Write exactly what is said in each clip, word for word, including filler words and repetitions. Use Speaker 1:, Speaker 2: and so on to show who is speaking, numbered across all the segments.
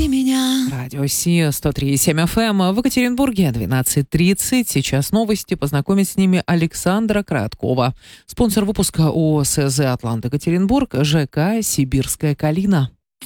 Speaker 1: Разбуди меня.
Speaker 2: Радио Си, сто три и семь эф эм. В Екатеринбурге двенадцать тридцать. Сейчас новости. Познакомить с ними Александра Краткова. Спонсор выпуска ООО СЗ «Атлант Екатеринбург», ЖК «Сибирская калина».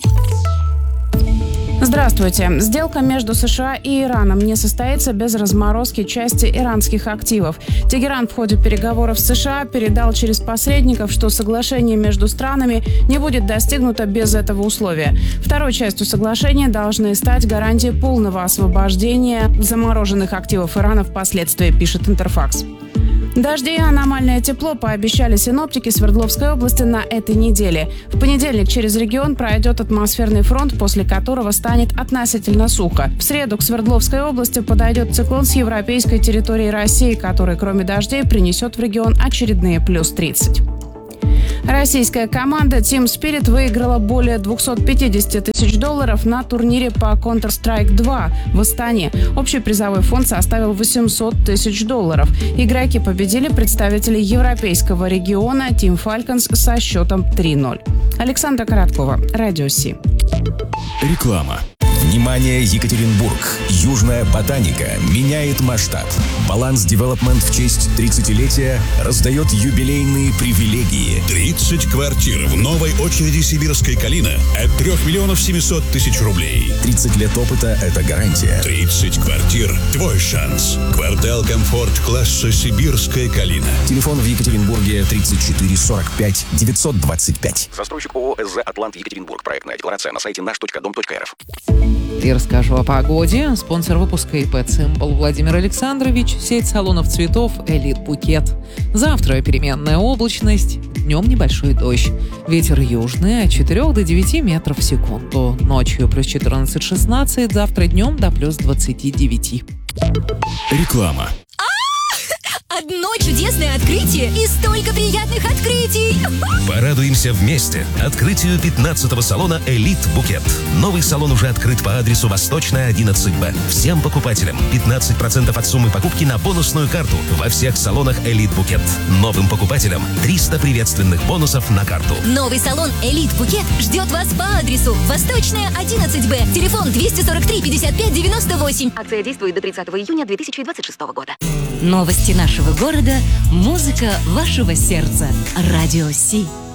Speaker 3: Здравствуйте. Сделка между США и Ираном не состоится без разморозки части иранских активов. Тегеран в ходе переговоров с США передал через посредников, что соглашение между странами не будет достигнуто без этого условия. Второй частью соглашения должны стать гарантии полного освобождения замороженных активов Ирана впоследствии, пишет Интерфакс. Дожди и аномальное тепло пообещали синоптики Свердловской области на этой неделе. В понедельник через регион пройдет атмосферный фронт, после которого станет относительно сухо. В среду к Свердловской области подойдет циклон с европейской территории России, который, кроме дождей, принесет в регион очередные плюс тридцать. Российская команда Team Spirit выиграла более двести пятьдесят тысяч долларов на турнире по Counter-Strike два в Астане. Общий призовой фонд составил восемьсот тысяч долларов. Игроки победили представителей европейского региона Team Falcons со счетом три ноль. Александра Короткова, Радио Си.
Speaker 4: Реклама. Внимание, Екатеринбург! Южная ботаника меняет масштаб. Баланс Девелопмент в честь тридцатилетия раздает юбилейные привилегии.
Speaker 5: тридцать квартир в новой очереди «Сибирская калина» от трех миллионов семьсот тысяч рублей.
Speaker 4: тридцать лет опыта – это гарантия.
Speaker 5: тридцать квартир – твой шанс. Квартал комфорт класса «Сибирская калина».
Speaker 4: Телефон в Екатеринбурге тридцать четыре сорок пять девятьсот двадцать пять.
Speaker 6: Застройщик ООО СЗ «Атлант Екатеринбург». Проектная декларация на сайте наш точка дом точка эр эф.
Speaker 2: И расскажу о погоде. Спонсор выпуска ИП «Цимбал» Владимир Александрович. Сеть салонов цветов «Элит Букет». Завтра переменная облачность. Днем небольшой дождь. Ветер южный от четырёх до девяти метров в секунду. Ночью плюс четырнадцать-шестнадцать. Завтра днем до плюс двадцати девяти.
Speaker 4: Реклама.
Speaker 1: Одно чудесное открытие и столько приятных открытий.
Speaker 7: Порадуемся вместе открытию пятнадцатого салона «Элит Букет». Новый салон уже открыт по адресу Восточная, одиннадцать Б. Всем покупателям пятнадцать процентов от суммы покупки на бонусную карту во всех салонах «Элит Букет». Новым покупателям триста приветственных бонусов на карту.
Speaker 1: Новый салон «Элит Букет» ждет вас по адресу Восточная, одиннадцать Б. Телефон двести сорок три пятьдесят пять девяносто восемь.
Speaker 8: Акция действует до тридцатого июня две тысячи двадцать шестого года.
Speaker 9: Новости нашего города, музыка вашего сердца. Радио Си.